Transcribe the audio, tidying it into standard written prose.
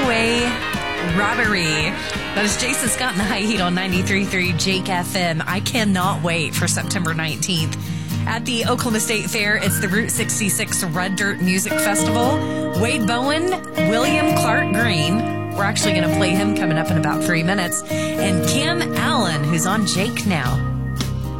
Runaway Robbery. That is Jason Scott in the High Heat on 93.3 Jake FM. I cannot wait for September 19th. At the Oklahoma State Fair, it's the Route 66 Red Dirt Music Festival. Wade Bowen, William Clark Green. We're actually going to play him coming up in about 3 minutes. And Kim Allen, who's on Jake now.